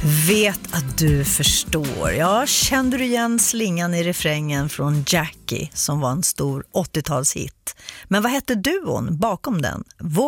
Vet att du förstår. Ja, kände du igen slingan i refrängen från Jackie som var en stor 80-talshit? Men vad hette duon bakom den?